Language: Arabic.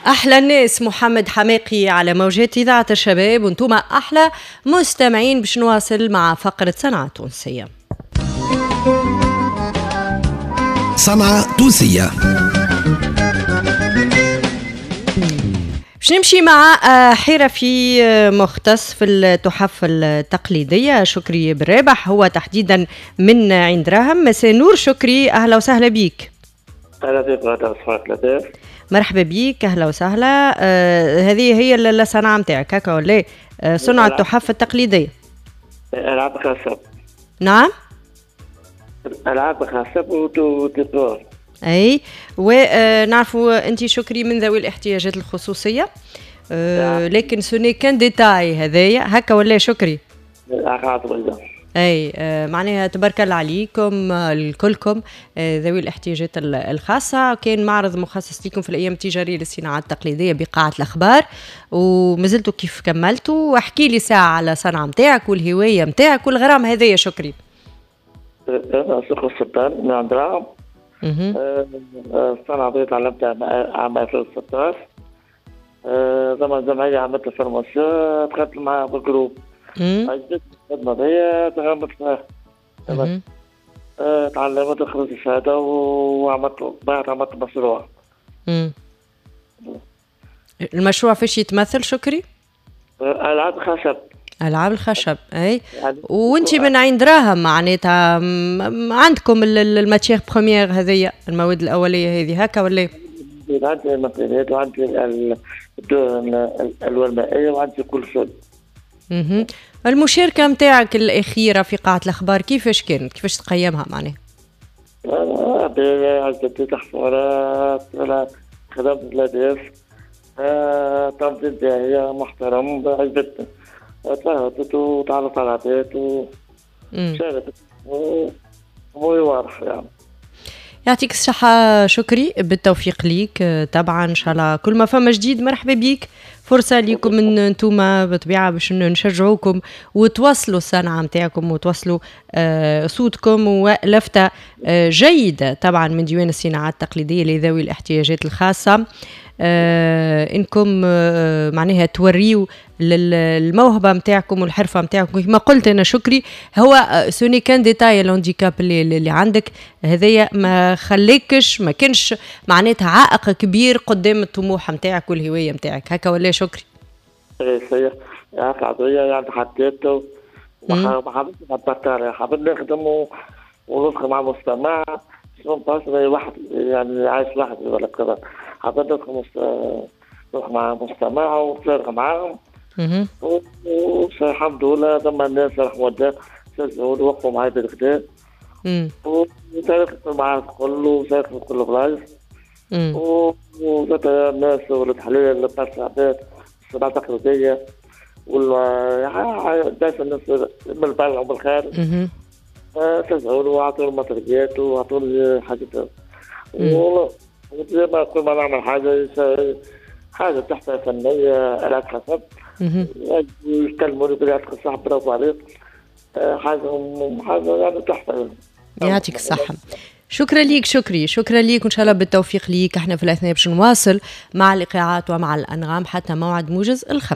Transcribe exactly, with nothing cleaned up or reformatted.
أحلى الناس محمد حماقي على موجات إذاعة الشباب، وانتم أحلى مستمعين باش نواصل مع فقرة صنعة تونسية. صنعة تونسية باش نمشي مع حرفي مختص في التحف التقليدية شكري بالرابح، هو تحديدا من عين دراهم. مساء نور شكري، أهلا وسهلا بيك. أهلا بك وسهلا. مرحبا بيك، أهلا وسهلا. آه هذه هي الصنعة متاعك هكا ولا آه صنع التحف التقليدية؟ ألعاب خاصة. نعم، ألعاب خاصة وديكور. أي ونعرفوا أنت شكري من ذوي الاحتياجات الخصوصية، آه لكن سوني كان ديتاي هذايا هكا ولا شكري؟ اي آه معناها تبارك الله عليكم الكلكم آه ذوي الاحتياجات الخاصه. كان معرض مخصص لكم في الايام التجاريه للصناعات التقليديه بقاعه الاخبار، ومازلتوا كيف كملتوا. واحكي لي ساعه على صنعه نتاعك والهوايه نتاعك والغرام هذايا شكري. سوق السلطان من عند دراهم. الصنعه دي تعلمتها عام ألفين وستة عشر. زمان جمعيه عملت الفرماسيون، دخلت معها بالجروب. عجبتني الخدمة دي، تغمرت فيها. تعلمت خلصت الشهادة وعملت بعد عملت مشروع. مم. المشروع فيش يتمثل شكري؟ ألعاب خشب. ألعاب الخشب، أي. وأنتي من عين دراهم معناتها عندكم الماتيير بروميير هذيا، المواد الأولية هذه هكا ولا؟ عندي الماكينات وعندي الألوان المائية وعندي كل شيء. اها. المشاركة متاعك الأخيرة في قاعة الأخبار كيفاش كانت؟ كيفاش تقيمها معناها؟ أنا عجبتني تحصيلات، أنا خدمت الأهداف، تنظيم داعية محترم، عجبتني. تلاحظت وتعرفت على العادات وشاركت وموي واضح يعني. يعطيك الصحة شكري، بالتوفيق ليك. طبعا إن شاء الله كل ما فما جديد مرحبا بيك. فرصة ليكم من انتوما بطبيعة باش نشجعوكم وتوصلوا الصنعة متاعكم وتوصلوا آه صوتكم ولفتة آه جيدة طبعا من ديوان الصناعات التقليدية لذوي الاحتياجات الخاصة. آه انكم آه معناها توريوا الموهبة متاعكم والحرفة متاعكم كما قلت أنا شكري. هو آه سوني كان ديتاي الهانديكاب اللي, اللي عندك هذايا ما خليكش ما كانش معناتها عائق كبير قدام الطموح متاعك والهواية متاعك هكا ولا شكري؟ ايه صحيح. يعني قضية يعني حطيته ما حبيتش نبطل، حبيت نخدم وندخل مع مجتمع شلون باش واحد يعني عايش لوحدي ولا كذا. حبيت ندخل ندخل مع مجتمع ونشارك معاهم. اها. والحمد لله ثم الناس رحموا الله شجعوني وقفوا معي بالكدا. امم. وشاركت معاهم كله وشاركت في كل بلايص. امم. وجات الناس والتحليل اللي بتاع عباد الصناعة التقليدية وال داس الناس بالبلع وبالخارج. اها. شجعوني وعطوني مطرقات وعطوني حاجات. وزي ما كل ما نعمل حاجة حاجة تحتها فنية آلات خشب. يكلموني بلاد صاحب برافو عليك. حاجة حاجة يعني تحفة. يعطيك الصحة. شكرا ليك شكري، شكرا ليك وإن شاء الله بالتوفيق ليك. احنا في الأثناء باش نواصل مع الإيقاعات ومع الأنغام حتى موعد موجز الخمس.